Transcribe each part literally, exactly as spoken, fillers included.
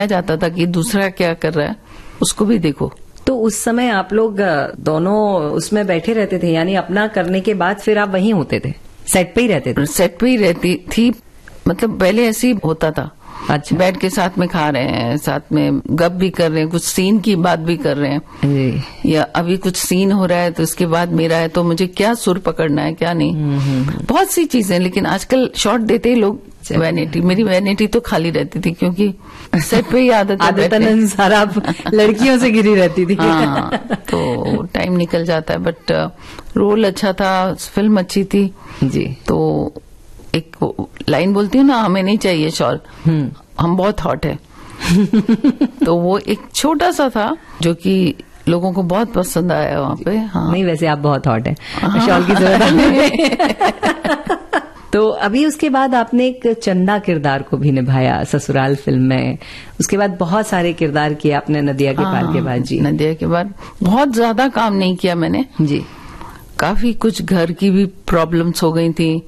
जाता था कि दूसरा क्या कर रहा है उसको भी देखो। तो उस समय आप लोग दोनों उसमें बैठे रहते थे, यानी अपना करने के बाद फिर आप वहीं होते थे, सेट पे ही रहते थे? सेट पे ही रहती थी, मतलब पहले ऐसे ही होता था। अच्छा, बैठ के साथ में खा रहे हैं, साथ में गप भी कर रहे हैं, कुछ सीन की बात भी कर रहे हैं जी। या अभी कुछ सीन हो रहा है तो इसके बाद मेरा है तो मुझे क्या सुर पकड़ना है क्या नहीं, बहुत सी चीजें। लेकिन आजकल शॉट देते ही लोग वैनिटी, मेरी वैनिटी तो खाली रहती थी क्योंकि सेट पे ही आदत आदतन अनुसार आप लड़कियों से घिरी रहती थी। हाँ, तो टाइम निकल जाता है। बट रोल अच्छा था, फिल्म अच्छी थी जी। तो एक लाइन बोलती हूँ ना, हमें नहीं चाहिए शॉल, हम बहुत हॉट है। तो वो एक छोटा सा था जो कि लोगों को बहुत पसंद आया वहाँ पे। हाँ। नहीं, वैसे आप बहुत हॉट है, हाँ। शॉल की जरूरत नहीं। तो अभी उसके बाद आपने एक चंदा किरदार को भी निभाया ससुराल फिल्म में, उसके बाद बहुत सारे किरदार किए आपने नदिया के पार के बाद। जी, नदिया के बाद बहुत ज्यादा काम नहीं किया मैंने जी, काफी कुछ घर की भी प्रॉब्लम्स हो गई थी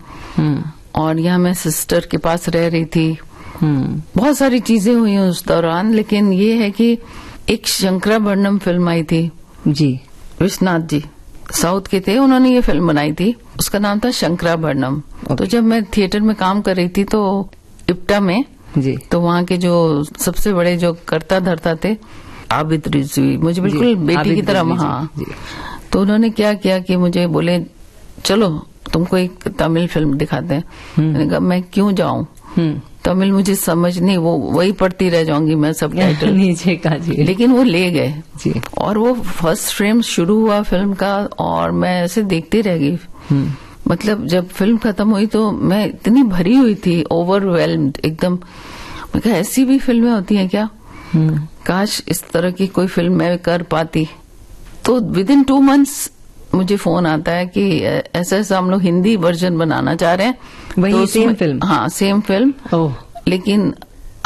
और यहाँ मैं सिस्टर के पास रह रही थी, बहुत सारी चीजें हुई उस दौरान। लेकिन ये है कि एक शंकराभरणम फिल्म आई थी जी, विश्वनाथ जी साउथ के थे, उन्होंने ये फिल्म बनाई थी, उसका नाम था शंकराभरणम। तो जब मैं थिएटर में काम कर रही थी तो इप्टा में जी, तो वहाँ के जो सबसे बड़े जो कर्ता धर्ता थे आबिद रिजवी, मुझे बिल्कुल बेटी की तरह, हाँ, तो उन्होंने क्या किया कि मुझे बोले चलो तुमको एक तमिल फिल्म दिखाते हैं। मैंने कहा मैं क्यों जाऊं, तमिल मुझे समझ नहीं, वो वही पढ़ती रह जाऊंगी मैं सब टाइटल नीचे का जी। लेकिन वो ले गए जी, और वो फर्स्ट फ्रेम शुरू हुआ फिल्म का और मैं ऐसे देखती रह गई। मतलब जब फिल्म खत्म हुई तो मैं इतनी भरी हुई थी, ओवरवेल्म्ड एकदम। मैं कहा ऐसी भी फिल्में होती हैं क्या, काश इस तरह की कोई फिल्म मैं कर पाती। तो विद इन टू मंथ्स मुझे फोन आता है कि ऐसा ऐसा हम लोग हिंदी वर्जन बनाना चाह रहे हैं। वही तो सेम फिल्म? हाँ, सेम फिल्म। ओह, लेकिन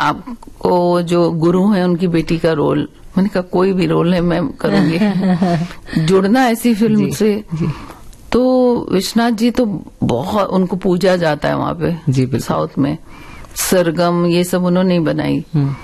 आपको जो गुरु है उनकी बेटी का रोल। मैंने कहा कोई भी रोल है मैं करूंगी। जुड़ना ऐसी फिल्म जी, से जी। तो विश्वनाथ जी तो बहुत उनको पूजा जाता है वहाँ पे जी, साउथ में। सरगम ये सब उन्होंने ही बनाई।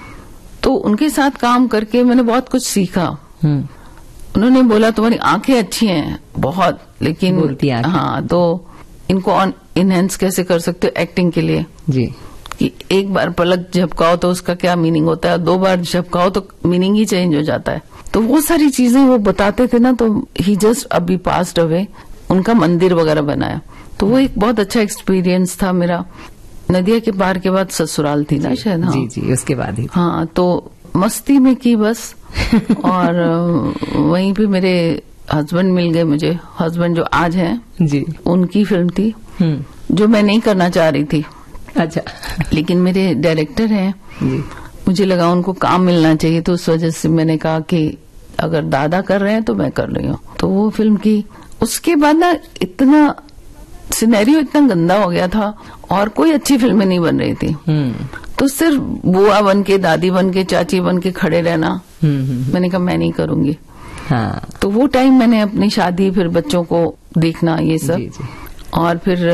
तो उनके साथ काम करके मैंने बहुत कुछ सीखा। उन्होंने बोला तुम्हारी आंखें अच्छी हैं बहुत, लेकिन बोलती आंखें। हाँ, तो इनको ऑन इनहेंस कैसे कर सकते हो एक्टिंग के लिए जी, कि एक बार पलक झपकाओ तो उसका क्या मीनिंग होता है, दो बार झपकाओ तो मीनिंग ही चेंज हो जाता है। तो वो सारी चीजें वो बताते थे ना, तो ही जस्ट अभी पास्ड अवे, उनका मंदिर वगैरह बनाया। तो वो एक बहुत अच्छा एक्सपीरियंस था मेरा। नदिया के पार के बाद ससुराल थी ना शायद। हाँ जी जी, उसके बाद ही। हाँ, तो मस्ती में की बस। और वहीं पे मेरे हस्बैंड मिल गए मुझे, हस्बैंड जो आज हैं जी, उनकी फिल्म थी जो मैं नहीं करना चाह रही थी। अच्छा, लेकिन मेरे डायरेक्टर हैं जी, मुझे लगा उनको काम मिलना चाहिए, तो उस वजह से मैंने कहा कि अगर दादा कर रहे हैं तो मैं कर रही हूँ। तो वो फिल्म की। उसके बाद ना इतना सिनेरियो इतना गंदा हो गया था और कोई अच्छी फिल्में नहीं बन रही थी। तो सिर्फ बुआ बन के, दादी बन के, चाची बन के खड़े रहना, मैंने कहा मैं नहीं करूंगी। हाँ, तो वो टाइम मैंने अपनी शादी, फिर बच्चों को देखना, ये सब। जी, जी। और फिर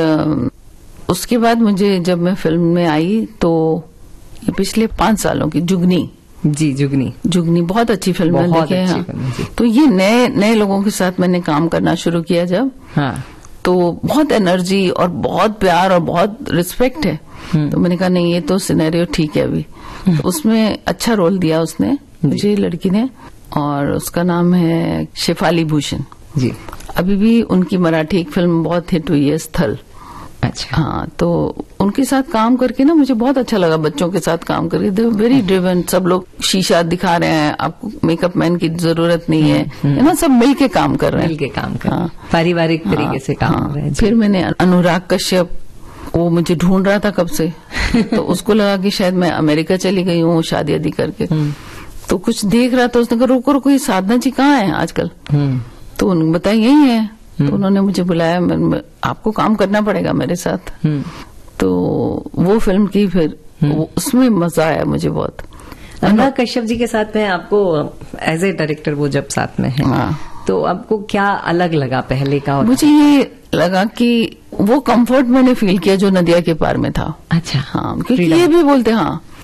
उसके बाद मुझे जब मैं फिल्म में आई तो ये पिछले पांच सालों की जुगनी, जी, जुगनी जुगनी बहुत अच्छी फिल्म है, बहुत देखे अच्छी हैं। फिल्म है, जी। तो ये नए नए लोगों के साथ मैंने काम करना शुरू किया जब, हाँ, तो बहुत एनर्जी और बहुत प्यार और बहुत रिस्पेक्ट है। तो मैंने कहा नहीं, ये तो सिनेरियो ठीक है अभी। तो उसमें अच्छा रोल दिया उसने मुझे, लड़की ने, और उसका नाम है शेफाली भूषण जी। अभी भी उनकी मराठी एक फिल्म बहुत हिट हुई है, स्थल। अच्छा, हाँ, तो उनके साथ काम करके ना मुझे बहुत अच्छा लगा। बच्चों के साथ काम करके, दे वेरी ड्रिवन। सब लोग शीशा दिखा रहे हैं, आपको मेकअप मैन की जरूरत नहीं है, है ना, सब मिल के काम कर रहे हैं, मिल के काम कर रहे हैं, हाँ, पारिवारिक तरीके से काम कर रहे हैं। फिर मैंने अनुराग कश्यप, वो मुझे ढूंढ रहा था कब से। तो उसको लगा कि शायद मैं अमेरिका चली गई हूँ शादी आदि करके। तो कुछ देख रहा था, उसने कहा रोको रोको, ये साधना जी कहाँ है आजकल। तो उन्होंने बताया यही है। तो उन्होंने मुझे बुलाया, मैं, आपको काम करना पड़ेगा मेरे साथ। तो वो फिल्म की, फिर वो, उसमें मजा आया मुझे बहुत। अनुराग कश्यप जी के साथ में आपको एज ए डायरेक्टर वो जब साथ में है, हाँ, तो आपको क्या अलग लगा पहले का? और मुझे ये लगा कि वो कंफर्ट मैंने फील किया जो नदिया के पार में था। अच्छा, हाँ, क्योंकि ये भी बोलते हाँ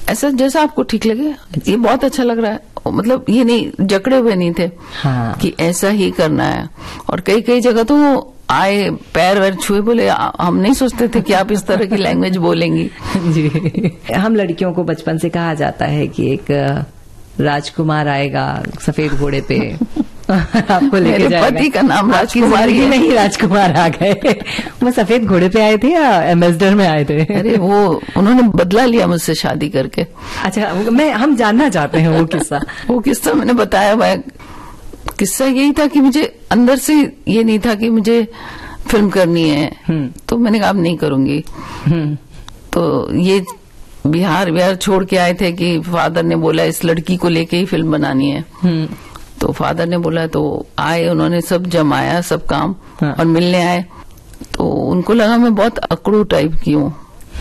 ऐसा जैसा आपको ठीक लगे, ये बहुत अच्छा लग रहा है, मतलब ये नहीं जकड़े हुए नहीं थे हाँ। कि ऐसा ही करना है। और कई कई जगह तो आए पैर वैर छुए, बोले हम नहीं सोचते थे कि आप इस तरह की लैंग्वेज बोलेंगी। जी, हम लड़कियों को बचपन से कहा जाता है कि एक राजकुमार आएगा सफेद घोड़े पे आपको लेके जाएगा। पति का नाम राजकुमार ही नहीं, राजकुमार आ गए। वो सफेद घोड़े पे आए थे या एम्बेसडर में आए थे? अरे वो उन्होंने बदला लिया मुझसे शादी करके। अच्छा, मैं हम जानना चाहते हैं वो किस्सा। वो किस्सा मैंने बताया, मैं किस्सा यही था कि मुझे अंदर से ये नहीं था कि मुझे फिल्म करनी है, तो मैंने कहा अब नहीं करूंगी। तो ये बिहार बिहार छोड़ के आए थे कि फादर ने बोला इस लड़की को लेके ही फिल्म बनानी है। तो फादर ने बोला, तो आए, उन्होंने सब जमाया सब काम। हाँ। और मिलने आए तो उनको लगा मैं बहुत अकड़ू टाइप की हूँ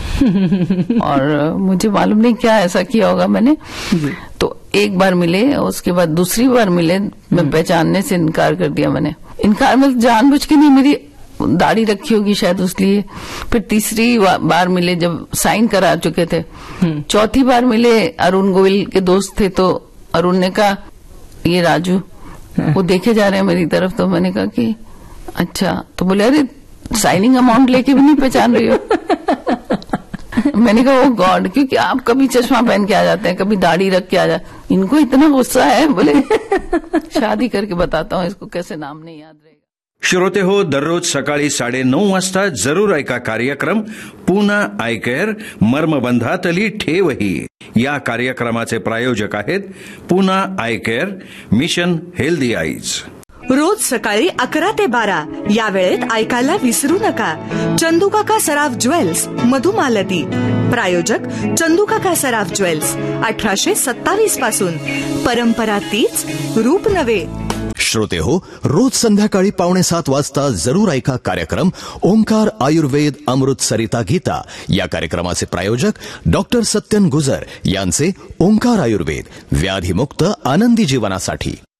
और मुझे मालूम नहीं क्या ऐसा किया होगा मैंने। तो एक बार मिले, उसके बाद दूसरी बार मिले, मैं पहचानने से इनकार कर दिया मैंने। इनकार मतलब जानबूझ के नहीं, मेरी दाढ़ी रखी होगी शायद उसलिए। फिर तीसरी बार मिले जब साइन करा चुके थे। चौथी बार मिले, अरुण गोविल के दोस्त थे, तो अरुण ने कहा ये राजू, वो देखे जा रहे हैं मेरी तरफ। तो मैंने कहा कि अच्छा, तो बोले अरे साइनिंग अमाउंट लेके भी नहीं पहचान रही हो। मैंने कहा ओ गॉड, क्योंकि आप कभी चश्मा पहन के आ जाते हैं, कभी दाढ़ी रख के आ जाते, इनको इतना गुस्सा है। बोले शादी करके बताता हूँ इसको कैसे नाम नहीं याद रहेगा। श्रोते हो, दररोज सकाळी साडे नऊ वाजता जरूर ऐका कार्यक्रम पुना आय केअर, मर्मबंधातली ठेवही. या कार्यक्रमाचे प्रायोजक आहेत पुना आय केअर, मिशन हेल्दी आईज. रोज सकाळी अकरा ते बारा या वेळेत ऐकायला विसरू नका. चंदूकाका सराफ ज्वेल्स, मधुमालती. प्रायोजक चंदूकाका सराफ ज्वेल्स, अठराशे सत्तावीस पासून. परंपरा तीच, रूप नवे. श्रोते हो, रोज संध्याकाळी पावणे सात वाजता जरूर ऐका कार्यक्रम ओंकार आयुर्वेद अमृत सरिता गीता. या कार्यक्रमाचे प्रायोजक डॉक्टर सत्यन गुजर यांचे ओंकार आयुर्वेद, व्याधीमुक्त आनंदी जीवनासाठी.